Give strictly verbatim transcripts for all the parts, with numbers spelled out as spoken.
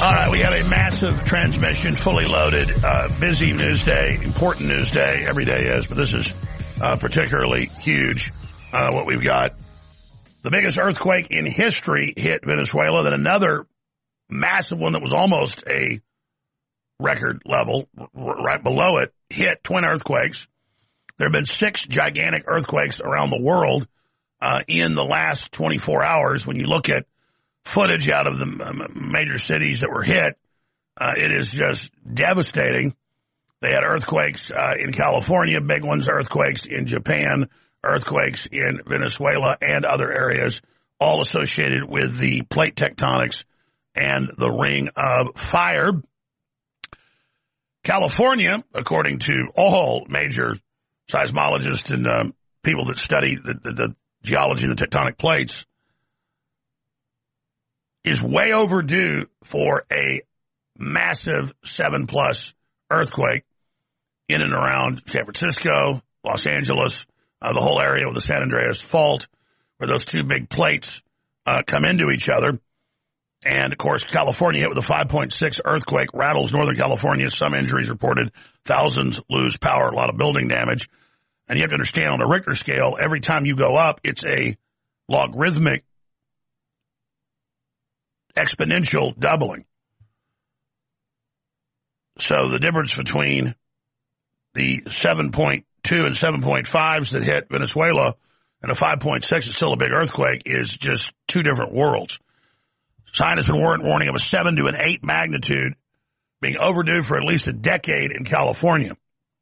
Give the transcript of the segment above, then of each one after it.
All right, we have a massive transmission, fully loaded, uh, busy news day, important news day. Every day is, but this is uh, particularly huge. Uh, what we've got, the biggest earthquake in history hit Venezuela, then another massive one that was almost a record level, r- right below it, hit twin earthquakes. There have been six gigantic earthquakes around the world uh, in the last twenty-four hours. When you look at footage out of the major cities that were hit, uh, it is just devastating. They had earthquakes uh, in California, big ones, earthquakes in Japan, earthquakes in Venezuela and other areas, all associated with the plate tectonics and the ring of fire. California, according to all major seismologists and um, people that study the, the, the geology of the tectonic plates, is way overdue for a massive seven-plus earthquake in and around San Francisco, Los Angeles, uh, the whole area of the San Andreas Fault, where those two big plates uh, come into each other. And, of course, California hit with a five point six earthquake, rattles Northern California, some injuries reported, thousands lose power, a lot of building damage. And you have to understand, on a Richter scale, every time you go up, it's a logarithmic exponential doubling. So the difference between the seven point two and seven point fives that hit Venezuela and a five point six is still a big earthquake is just two different worlds. Scientists have been warning of a seven to an eight magnitude being overdue for at least a decade in California.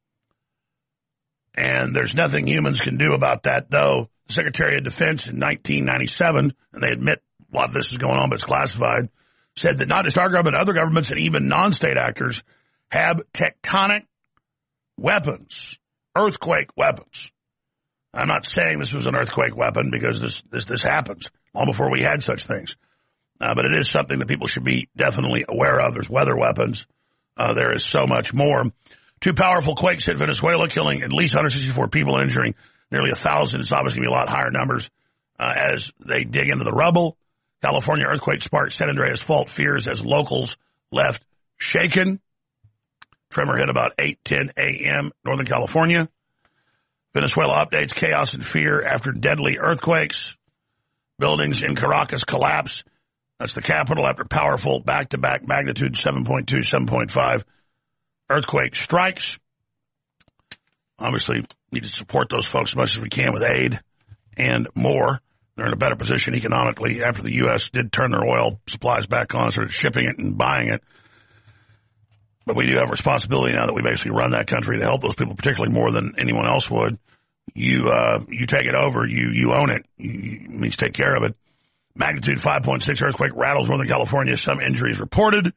And there's nothing humans can do about that, though. The Secretary of Defense in nineteen ninety-seven, and they admit a lot of this is going on, but it's classified, said that not just our government, other governments and even non-state actors have tectonic weapons, earthquake weapons. I'm not saying this was an earthquake weapon because this this, this happens long before we had such things. Uh, but it is something that people should be definitely aware of. There's weather weapons. Uh, there is so much more. Two powerful quakes hit Venezuela, killing at least one hundred sixty-four people and injuring nearly one thousand. It's obviously going to be a lot higher numbers uh, as they dig into the rubble. California earthquake sparked San Andreas Fault fears as locals left shaken. Tremor hit about eight ten a.m. Northern California. Venezuela updates chaos and fear after deadly earthquakes. Buildings in Caracas collapse. That's the capital after powerful back-to-back magnitude seven point two, seven point five earthquake strikes. Obviously, need to support those folks as much as we can with aid and more. They're in a better position economically after the U S did turn their oil supplies back on, started shipping it and buying it. But we do have a responsibility now that we basically run that country to help those people, particularly more than anyone else would. You uh, you take it over, you you own it. You, you means take care of it. Magnitude five point six earthquake rattles Northern California. Some injuries reported.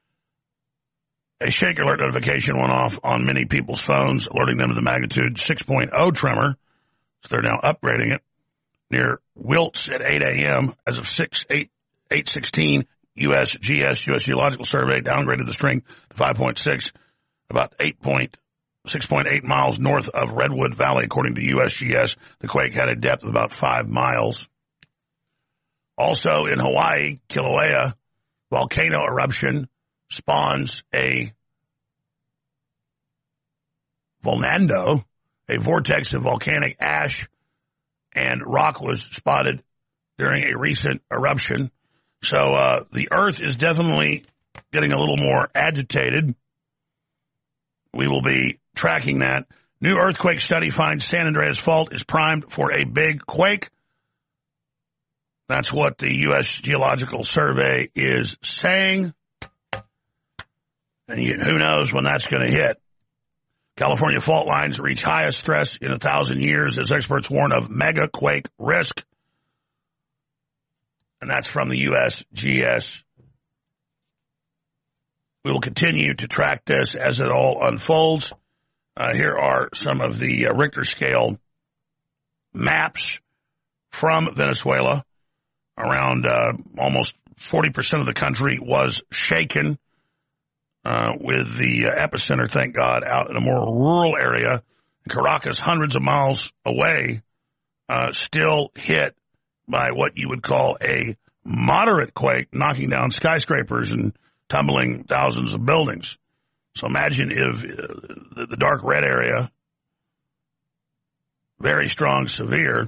A shake alert notification went off on many people's phones, alerting them to the magnitude six point oh tremor. So they're now upgrading it. Near Wiltz at eight a.m. as of six eight eight sixteen, U S G S, U S Geological Survey, downgraded the strength to five point six, about eight point six point eight miles north of Redwood Valley, according to U S G S. The quake had a depth of about five miles. Also in Hawaii, Kilauea, volcano eruption spawns a volnado, a vortex of volcanic ash, and rock was spotted during a recent eruption. So uh, the Earth is definitely getting a little more agitated. We will be tracking that. New earthquake study finds San Andreas Fault is primed for a big quake. That's what the U S Geological Survey is saying. And you, who knows when that's going to hit. California fault lines reach highest stress in a thousand years as experts warn of mega quake risk. And that's from the U S G S. We will continue to track this as it all unfolds. Uh, here are some of the uh, Richter scale maps from Venezuela. Around uh, almost forty percent of the country was shaken, uh, with the uh, epicenter, thank God, out in a more rural area. Caracas, hundreds of miles away, uh, still hit by what you would call a moderate quake, knocking down skyscrapers and tumbling thousands of buildings. So imagine if uh, the dark red area, very strong, severe,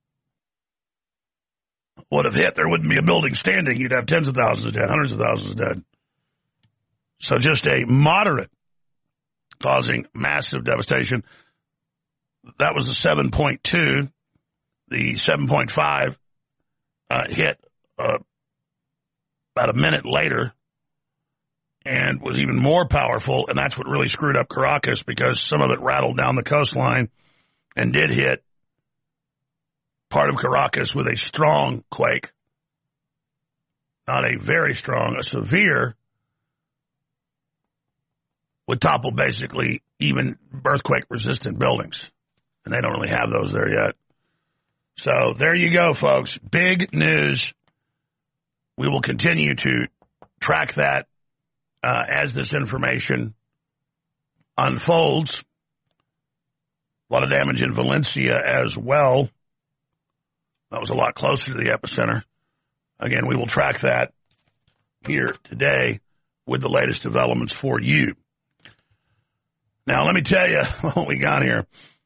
would have hit. There wouldn't be a building standing. You'd have tens of thousands of dead, hundreds of thousands of dead. So just a moderate causing massive devastation. That was the seven point two. The seven point five uh, hit uh, about a minute later and was even more powerful, and that's what really screwed up Caracas because some of it rattled down the coastline and did hit part of Caracas with a strong quake. Not a very strong, a severe would topple basically even earthquake-resistant buildings. And they don't really have those there yet. So there you go, folks. Big news. We will continue to track that uh, as this information unfolds. A lot of damage in Valencia as well. That was a lot closer to the epicenter. Again, we will track that here today with the latest developments for you. Now, let me tell you what we got here.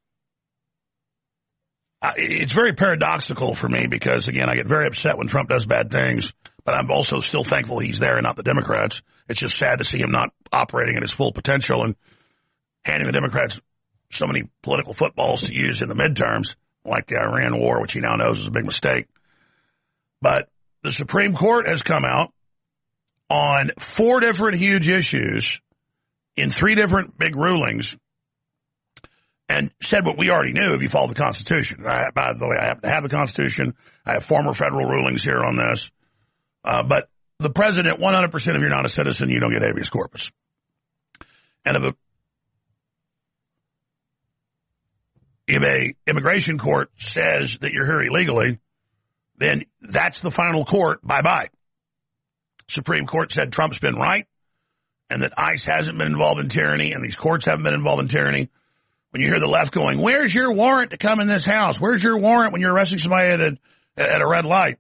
It's very paradoxical for me because, again, I get very upset when Trump does bad things, but I'm also still thankful he's there and not the Democrats. It's just sad to see him not operating at his full potential and handing the Democrats so many political footballs to use in the midterms, like the Iran war, which he now knows is a big mistake. But the Supreme Court has come out on four different huge issues in three different big rulings and said what we already knew if you follow the Constitution. I, by the way, I happen to have the Constitution. I have former federal rulings here on this. Uh, but the president, one hundred percent if you're not a citizen, you don't get habeas corpus. And if a, if a immigration court says that you're here illegally, then that's the final court. Bye-bye. Supreme Court said Trump's been right and that ICE hasn't been involved in tyranny and these courts haven't been involved in tyranny. When you hear the left going, where's your warrant to come in this house? Where's your warrant when you're arresting somebody at a, at a red light?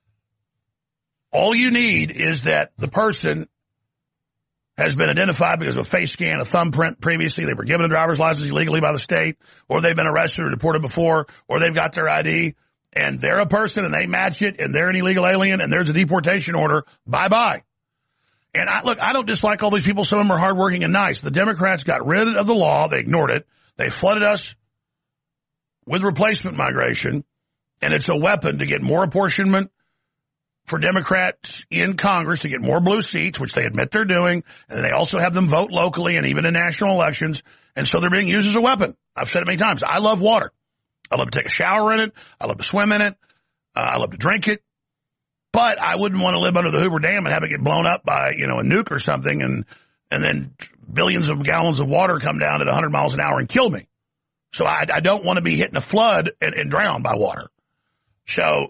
All you need is that the person has been identified because of a face scan, a thumbprint previously. They were given a driver's license illegally by the state, or they've been arrested or deported before, or they've got their I D, and they're a person and they match it, and they're an illegal alien, and there's a deportation order. Bye-bye. And I, look, I don't dislike all these people. Some of them are hardworking and nice. The Democrats got rid of the law. They ignored it. They flooded us with replacement migration, and it's a weapon to get more apportionment for Democrats in Congress, to get more blue seats, which they admit they're doing, and they also have them vote locally and even in national elections, and so they're being used as a weapon. I've said it many times. I love water. I love to take a shower in it. I love to swim in it. Uh, I love to drink it. But I wouldn't want to live under the Hoover Dam and have it get blown up by, you know, a nuke or something, and and then billions of gallons of water come down at one hundred miles an hour and kill me. So I, I don't want to be hit in a flood and, and drowned by water. So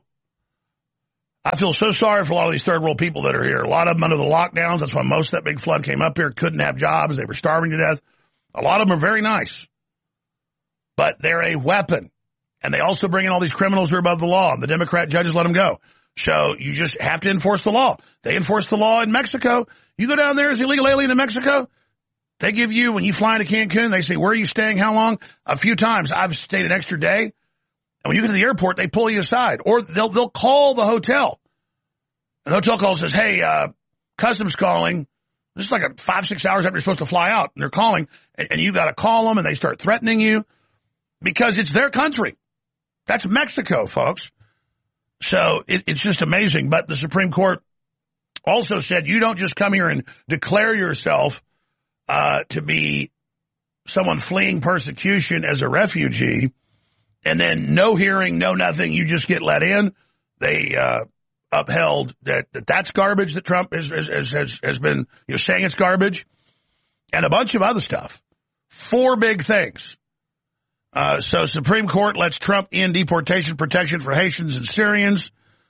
I feel so sorry for a lot of these third world people that are here. A lot of them under the lockdowns. That's why most of that big flood came up here, couldn't have jobs. They were starving to death. A lot of them are very nice, but they're a weapon. And they also bring in all these criminals who are above the law, and the Democrat judges let them go. So you just have to enforce the law. They enforce the law in Mexico. You go down there as an illegal alien in Mexico, they give you, when you fly into Cancun, they say, where are you staying, how long? A few times. I've stayed an extra day. And when you get to the airport, they pull you aside. Or they'll they'll call the hotel. And the hotel call says, hey, uh, customs calling. This is like a five, six hours after you're supposed to fly out. And they're calling, and, and you got to call them, and they start threatening you because it's their country. That's Mexico, folks. So it, it's just amazing. But the Supreme Court also said you don't just come here and declare yourself uh, to be someone fleeing persecution as a refugee, and then no hearing, no nothing, you just get let in. They uh, upheld that, that that's garbage that Trump has, has, has, has been you know, saying it's garbage, and a bunch of other stuff. Four big things. Uh, so Supreme Court lets Trump in deportation protection for Haitians and Syrians.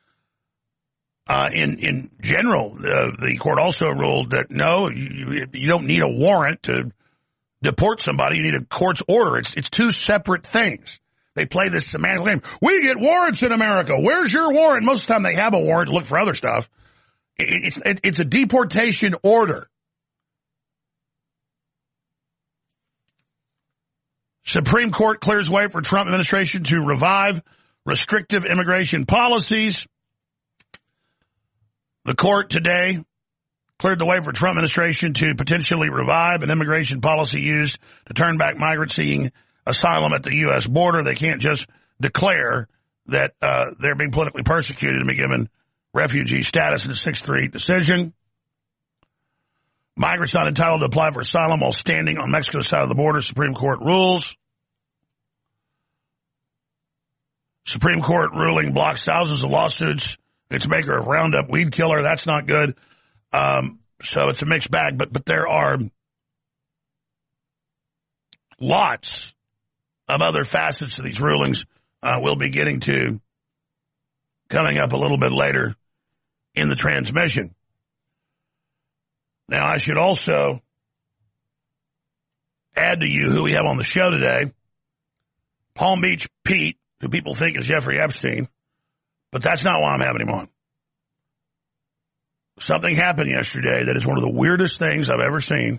Uh, in, in general, uh, the court also ruled that no, you, you don't need a warrant to deport somebody. You need a court's order. It's, it's two separate things. They play this semantic game. We get warrants in America. Where's your warrant? Most of the time they have a warrant to look for other stuff. It's, it's a deportation order. Supreme Court clears way for Trump administration to revive restrictive immigration policies. The court today cleared the way for Trump administration to potentially revive an immigration policy used to turn back migrants seeking asylum at the U S border. They can't just declare that uh, they're being politically persecuted and be given refugee status in a six three decision. Migrants not entitled to apply for asylum while standing on Mexico's side of the border, Supreme Court rules. Supreme Court ruling blocks thousands of lawsuits. Its maker of Roundup weed killer. That's not good. Um, so it's a mixed bag, but, but there are lots of other facets to these rulings uh, we'll be getting to coming up a little bit later in the transmission. Now, I should also add to you who we have on the show today. Palm Beach Pete, who people think is Jeffrey Epstein, but that's not why I'm having him on. Something happened yesterday that is one of the weirdest things I've ever seen,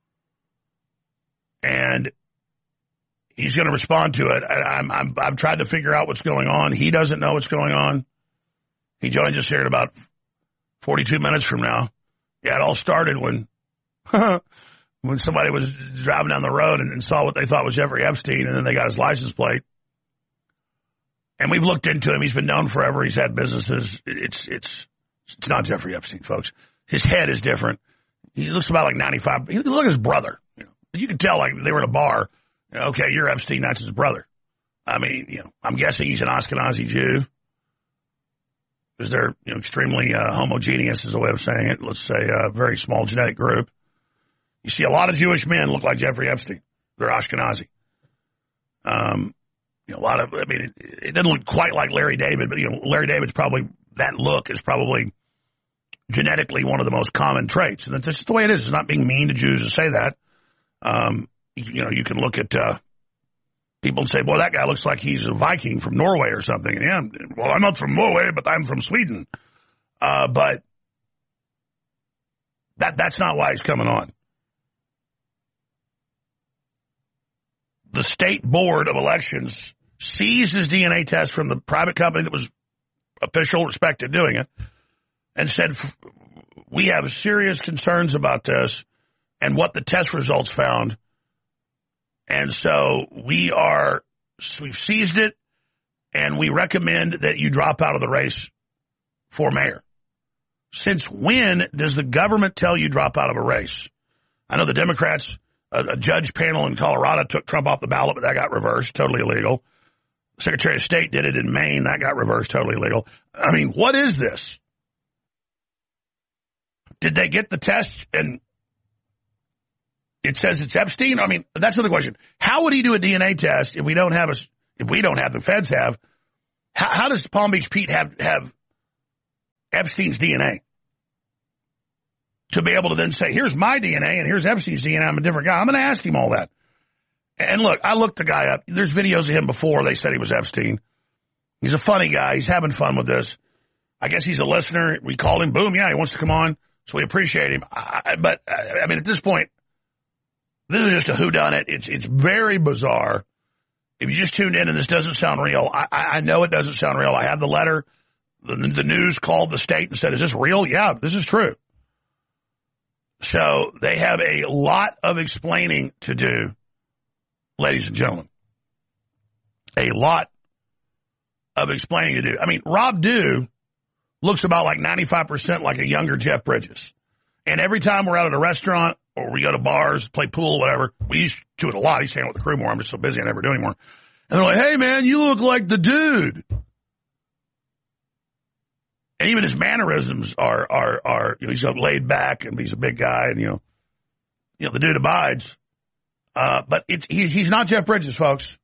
and he's going to respond to it. I, I'm, I'm, I've tried to figure out what's going on. He doesn't know what's going on. He joins us here in about forty-two minutes from now. Yeah, it all started when when somebody was driving down the road and, and saw what they thought was Jeffrey Epstein, and then they got his license plate. And we've looked into him. He's been known forever. He's had businesses. It's it's it's not Jeffrey Epstein, folks. His head is different. He looks about like ninety-five. He looks like his brother. You know, you can tell like they were in a bar. You know, okay, you're Epstein. That's his brother. I mean, you know, I'm guessing he's an Ashkenazi Jew because they're you know extremely uh, homogeneous, is a way of saying it. Let's say a very small genetic group. You see a lot of Jewish men look like Jeffrey Epstein. They're Ashkenazi. Um. You know, a lot of, I mean, it, it doesn't look quite like Larry David, but, you know, Larry David's probably, that look is probably genetically one of the most common traits. And that's just the way it is. It's not being mean to Jews to say that. Um, you, you know, you can look at uh, people and say, well, that guy looks like he's a Viking from Norway or something. And yeah, well, I'm not from Norway, but I'm from Sweden. Uh, but that that's not why he's coming on. The state board of elections seized his D N A test from the private company that was official, respected doing it, and said, we have serious concerns about this and what the test results found. And so we are, we've seized it, and we recommend that you drop out of the race for mayor. Since when does the government tell you drop out of a race? I know the Democrats, a, a judge panel in Colorado took Trump off the ballot, but that got reversed, totally illegal. Secretary of State did it in Maine. That got reversed, totally illegal. I mean, what is this? Did they get the test and it says it's Epstein? I mean, that's another question. How would he do a D N A test if we don't have a, if we don't have, the feds have? How, how does Palm Beach Pete have, have Epstein's D N A? To be able to then say, here's my D N A and here's Epstein's D N A. I'm a different guy. I'm going to ask him all that. And look, I looked the guy up. There's videos of him before they said he was Epstein. He's a funny guy. He's having fun with this. I guess he's a listener. We called him. Boom. Yeah, he wants to come on. So we appreciate him. I, but, I mean, at this point, this is just a whodunit. It's, it's very bizarre. If you just tuned in and this doesn't sound real, I, I know it doesn't sound real. I have the letter. The, the news called the state and said, is this real? Yeah, this is true. So they have a lot of explaining to do. Ladies and gentlemen, a lot of explaining to do. I mean, Rob Dew looks about like ninety-five percent like a younger Jeff Bridges. And every time we're out at a restaurant or we go to bars, play pool, whatever, we used to do it a lot. He's hanging with the crew more. I'm just so busy I never do anymore. And they're like, hey, man, you look like the dude. And even his mannerisms are, are, are, you know, he's laid back and he's a big guy and, you know, you know, the dude abides. Uh, but it's, he, he's not Jeff Bridges, folks.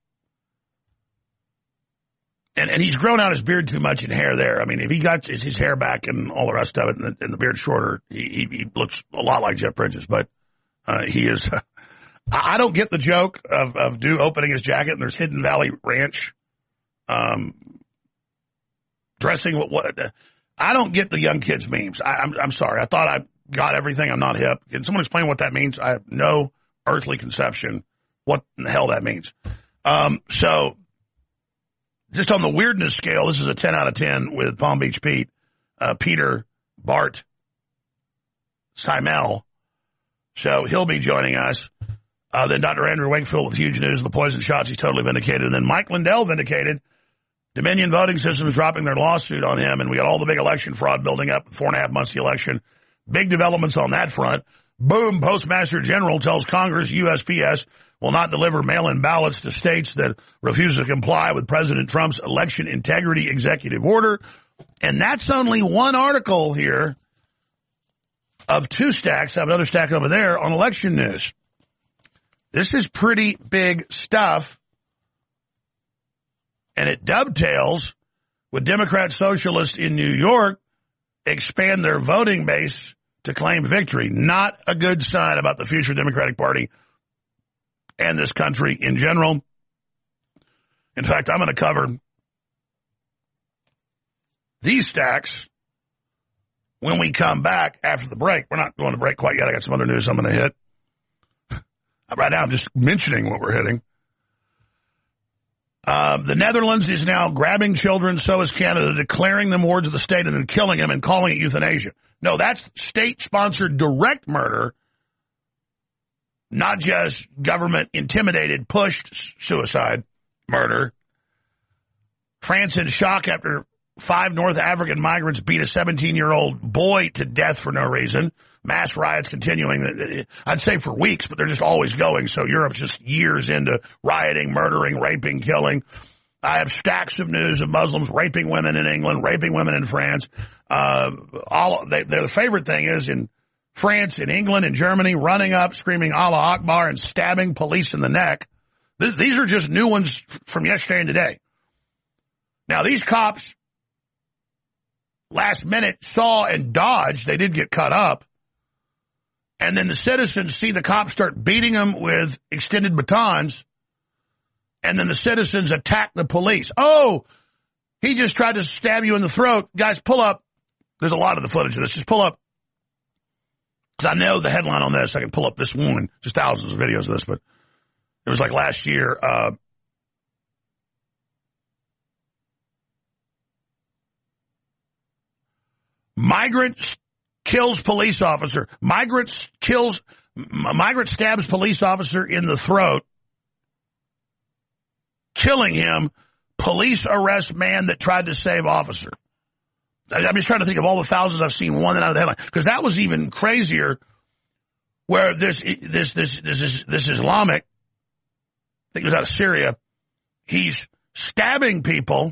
And, and he's grown out his beard too much and hair there. I mean, if he got his, his hair back and all the rest of it and the, and the beard shorter, he, he, he looks a lot like Jeff Bridges. But, uh, he is, uh, I don't get the joke of, of Dew opening his jacket and there's Hidden Valley Ranch, um, dressing what, what, uh, I don't get the young kids memes. I, I'm, I'm sorry. I thought I got everything. I'm not hip. Can someone explain what that means? I have no earthly conception what the hell that means. Um, so just on the weirdness scale, this is a ten out of ten with Palm Beach Pete, uh, Peter, Bart, Simel. So he'll be joining us. Uh, then Doctor Andrew Wakefield with huge news of the poison shots. He's totally vindicated. And then Mike Lindell vindicated. Dominion Voting Systems dropping their lawsuit on him, and we got all the big election fraud building up four and a half months of the election. Big developments on that front. Boom, Postmaster General tells Congress U S P S will not deliver mail-in ballots to states that refuse to comply with President Trump's election integrity executive order. And that's only one article here of two stacks. I have another stack over there on election news. This is pretty big stuff. And it dovetails with Democrat socialists in New York expand their voting base to claim victory. Not a good sign about the future Democratic Party and this country in general. In fact, I'm going to cover these stacks when we come back after the break. We're not going to break quite yet. I got some other news I'm going to hit. Right now, I'm just mentioning what we're hitting. Uh, the Netherlands is now grabbing children, so is Canada, declaring them wards of the state and then killing them and calling it euthanasia. No, that's state-sponsored direct murder, not just government-intimidated, pushed suicide murder. France in shock after five North African migrants beat a seventeen-year-old boy to death for no reason. Mass riots continuing, I'd say for weeks, but they're just always going. So Europe's just years into rioting, murdering, raping, killing. I have stacks of news of Muslims raping women in England, raping women in France. Uh, all they, their favorite thing is in France, in England, in Germany, running up, screaming Allah Akbar and stabbing police in the neck. Th- these are just new ones from yesterday and today. Now, these cops last minute saw and dodged. They did get cut up. And then the citizens see the cops start beating them with extended batons. And then the citizens attack the police. Oh, he just tried to stab you in the throat. Guys, pull up. There's a lot of the footage of this. Just pull up. Because I know the headline on this. I can pull up this one. Just thousands of videos of this. But it was like last year. Uh, migrant kills police officer. Migrant kills, migrant stabs police officer in the throat, killing him. Police arrest man that tried to save officer. I'm just trying to think of all the thousands I've seen one out of the headline, because that was even crazier. Where this this this this is this Islamic, I think it was out of Syria. He's stabbing people.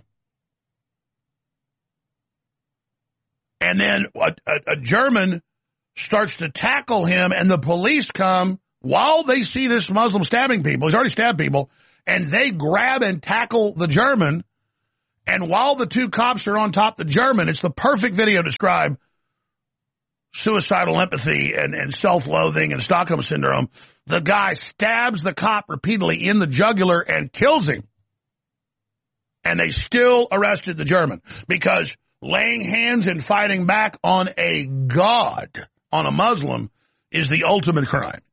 And then a, a, a German starts to tackle him, and the police come while they see this Muslim stabbing people. He's already stabbed people, and they grab and tackle the German. And while the two cops are on top of the German, it's the perfect video to describe suicidal empathy and, and self-loathing and Stockholm syndrome. The guy stabs the cop repeatedly in the jugular and kills him. And they still arrested the German because laying hands and fighting back on a god, on a Muslim, is the ultimate crime.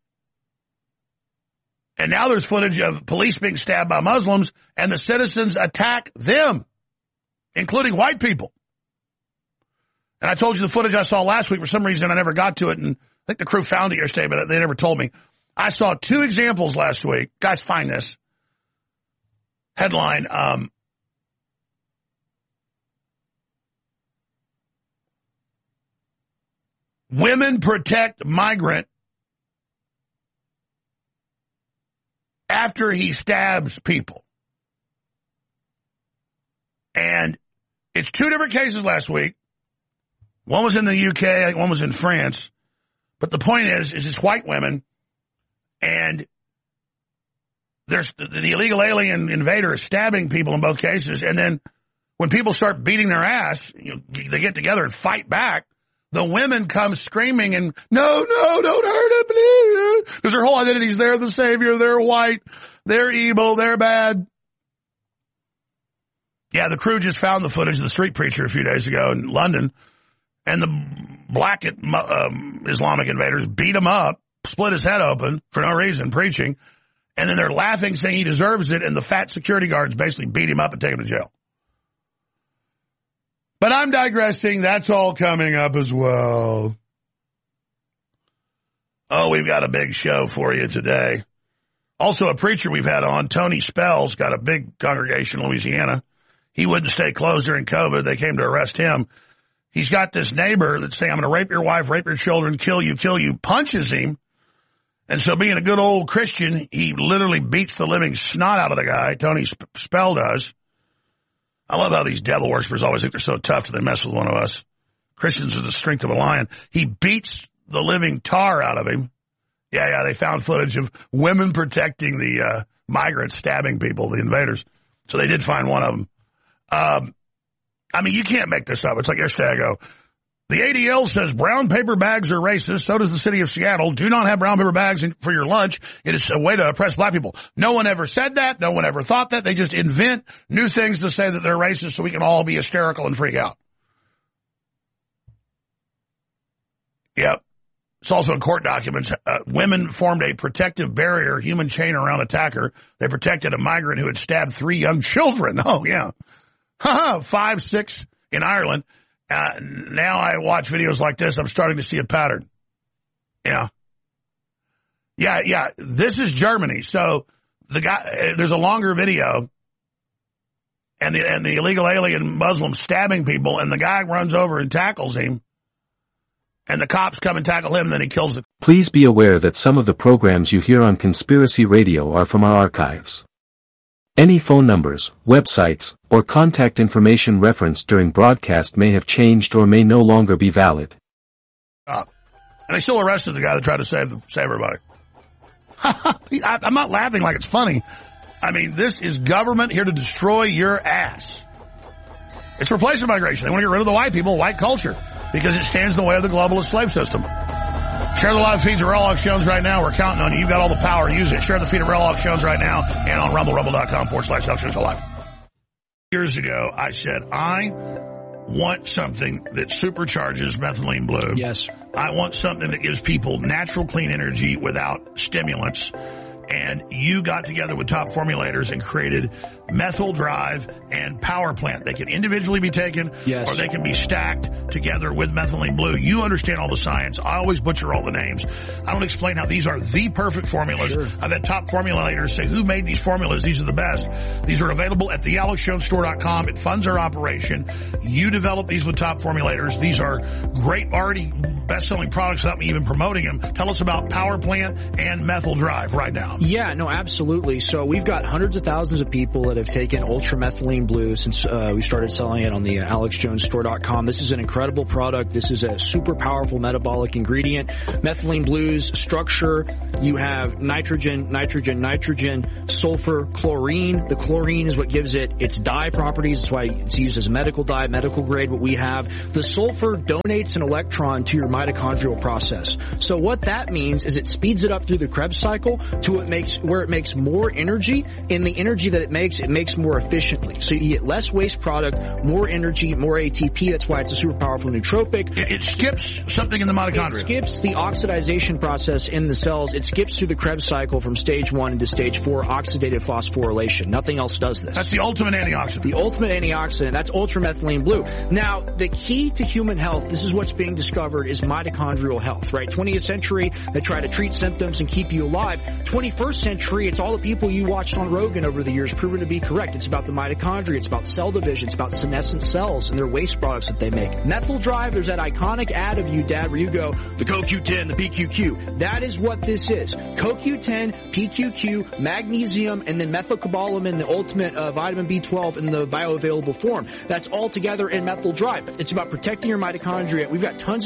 And now there's footage of police being stabbed by Muslims, and the citizens attack them, including white people. And I told you the footage I saw last week. For some reason, I never got to it, and I think the crew found it yesterday, but they never told me. I saw two examples last week. Guys, find this. Headline, um, Women protect migrant after he stabs people. And it's two different cases last week. One was in the U K, one was in France. But the point is, is it's white women, and there's the, the illegal alien invader is stabbing people in both cases. And then when people start beating their ass, you know, they get together and fight back. The women come screaming and, no, no, don't hurt him. Because their whole identity is they're the savior, they're white, they're evil, they're bad. Yeah, the crew just found the footage of the street preacher a few days ago in London, and the black um, Islamic invaders beat him up, split his head open for no reason, preaching, and then they're laughing, saying he deserves it, and the fat security guards basically beat him up and take him to jail. But I'm digressing. That's all coming up as well. Oh, we've got a big show for you today. Also, a preacher we've had on, Tony Spells, got a big congregation in Louisiana. He wouldn't stay closed during COVID. They came to arrest him. He's got this neighbor that's saying, I'm going to rape your wife, rape your children, kill you, kill you, punches him. And so being a good old Christian, he literally beats the living snot out of the guy. Tony Spell does. I love how these devil worshippers always think they're so tough that they mess with one of us. Christians are the strength of a lion. He beats the living tar out of him. Yeah, yeah, they found footage of women protecting the uh, migrants, stabbing people, the invaders. So they did find one of them. Um, I mean, you can't make this up. It's like yesterday I go, the A D L says brown paper bags are racist. So does the city of Seattle. Do not have brown paper bags in, for your lunch. It is a way to oppress black people. No one ever said that. No one ever thought that. They just invent new things to say that they're racist so we can all be hysterical and freak out. Yep. It's also in court documents. Uh, women formed a protective barrier, human chain around attacker. They protected a migrant who had stabbed three young children. Oh, yeah. Five, six in Ireland. Uh, now I watch videos like this. I'm starting to see a pattern. Yeah. Yeah, yeah. This is Germany. So the guy, uh, there's a longer video and the, and the illegal alien Muslim stabbing people, and the guy runs over and tackles him. And the cops come and tackle him, and then he kills the... Please be aware that some of the programs you hear on Conspiracy Radio are from our archives. Any phone numbers, websites, or contact information referenced during broadcast may have changed or may no longer be valid. Uh, and they still arrested the guy that tried to save, the, save everybody. I, I'm not laughing like it's funny. I mean, this is government here to destroy your ass. It's replacement migration. They want to get rid of the white people, white culture, because it stands in the way of the globalist slave system. Share the live feeds of Real Alex Jones right now. We're counting on you. You've got all the power. Use it. Share the feed of Real Alex Jones right now and on rumble, rumble.com forward slash Alex Jones Live. Years ago, I said, I want something that supercharges methylene blue. Yes. I want something that gives people natural, clean energy without stimulants. And you got together with Top Formulators and created Methyl Drive and Power Plant. They can individually be taken, yes, or they can be stacked together with methylene blue. You understand all the science. I always butcher all the names. I don't explain how these are the perfect formulas. Sure. I've had Top Formulators say, who made these formulas? These are the best. These are available at the alex jones store dot com. It funds our operation. You develop these with Top Formulators. These are great, already best-selling products without me even promoting them. Tell us about Power Plant and Methyl Drive right now. Yeah, no, absolutely. So we've got hundreds of thousands of people that have taken ultramethylene blue since uh, we started selling it on the alex jones store dot com. This is an incredible product. This is a super powerful metabolic ingredient. Methylene blue's structure, you have nitrogen, nitrogen, nitrogen, sulfur, chlorine. The chlorine is what gives it its dye properties. That's why it's used as a medical dye, medical grade, what we have. The sulfur donates an electron to your mitochondrial process. So what that means is it speeds it up through the Krebs cycle to what makes where it makes more energy, and the energy that it makes, it makes more efficiently. So you get less waste product, more energy, more A T P. That's why it's a super powerful nootropic. It, it skips something in the mitochondria. It skips the oxidization process in the cells. It skips through the Krebs cycle from stage one into stage four, oxidative phosphorylation. Nothing else does this. That's the ultimate antioxidant. The ultimate antioxidant. That's ultramethylene blue. Now, the key to human health, this is what's being discovered, is mitochondrial health, right? twentieth century, they try to treat symptoms and keep you alive. twenty-first century, it's all the people you watched on Rogan over the years proven to be correct. It's about the mitochondria. It's about cell division. It's about senescent cells and their waste products that they make. Methyl Drive, there's that iconic ad of you, Dad, where you go, the C O Q ten, the P Q Q. That is what this is. C O Q ten, P Q Q, magnesium, and then methylcobalamin, the ultimate uh, vitamin B twelve in the bioavailable form. That's all together in Methyl Drive. It's about protecting your mitochondria. We've got tons of ingredients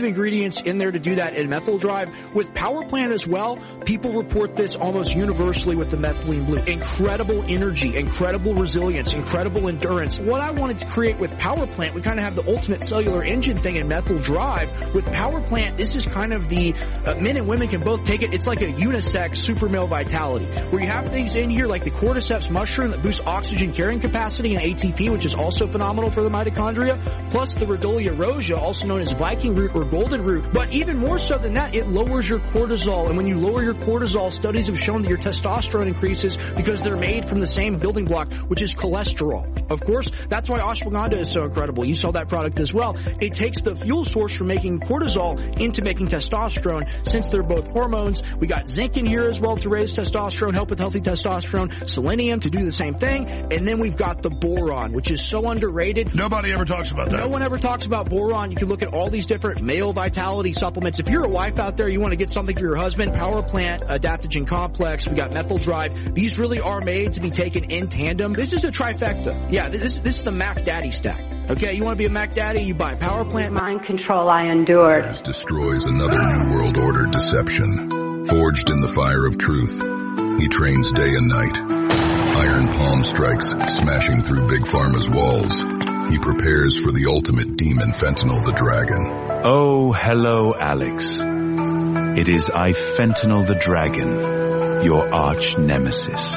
ingredients in there to do that in Methyl Drive. With Power Plant as well, people report this almost universally with the Methylene Blue. Incredible energy, incredible resilience, incredible endurance. What I wanted to create with Power Plant, we kind of have the ultimate cellular engine thing in Methyl Drive. With Power Plant, this is kind of the, uh, men and women can both take it. It's like a unisex super male vitality, where you have things in here like the cordyceps mushroom that boosts oxygen carrying capacity and A T P, which is also phenomenal for the mitochondria, plus the Rhodolia rosea, also known as Viking root or golden root. But even more so than that, it lowers your cortisol. And when you lower your cortisol, studies have shown that your testosterone increases because they're made from the same building block, which is cholesterol. Of course, that's why ashwagandha is so incredible. You saw that product as well. It takes the fuel source from making cortisol into making testosterone. Since they're both hormones, we got zinc in here as well to raise testosterone, help with healthy testosterone, selenium to do the same thing, and then we've got the boron, which is so underrated. Nobody ever talks about that. No one ever talks about boron. You can look at all these different male vitality supplements. If you're a wife out there, you want to get something for your husband, Power Plant, Adaptogen Complex, we got Methyl Drive. These really are made to be taken in tandem. This is a trifecta. Yeah, this, this is the Mac Daddy stack. Okay, you want to be a Mac Daddy, you buy Power Plant. Mind control I endured. This destroys another New World Order deception. Forged in the fire of truth, he trains day and night. Iron palm strikes, smashing through Big Pharma's walls. He prepares for the ultimate demon, Fentanyl the Dragon. Oh, hello, Alex. It is I, Fentanyl the Dragon, your arch nemesis.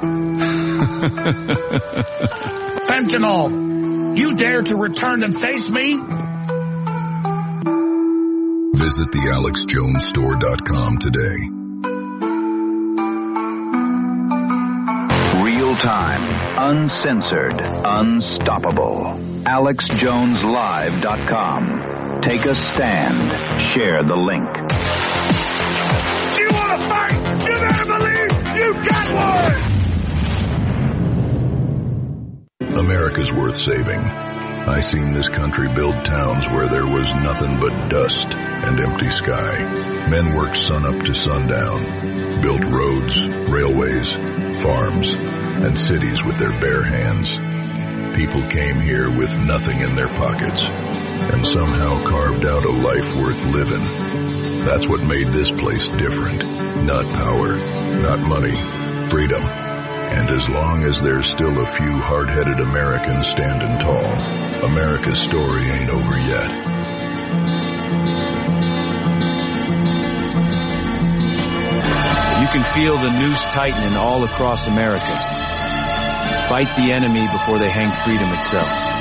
Fentanyl, you dare to return and face me? Visit the alex jones store dot com today. Real time, uncensored, unstoppable. alex jones live dot com. Take a stand. Share the link. Do you want to fight? You better believe you got one! America's worth saving. I seen this country build towns where there was nothing but dust and empty sky. Men worked sun up to sundown, built roads, railways, farms, and cities with their bare hands. People came here with nothing in their pockets and somehow carved out a life worth living. That's what made this place different. Not power, not money, freedom. And as long as there's still a few hard-headed Americans standing tall, America's story ain't over yet. You can feel the noose tightening all across America. Fight the enemy before they hang freedom itself.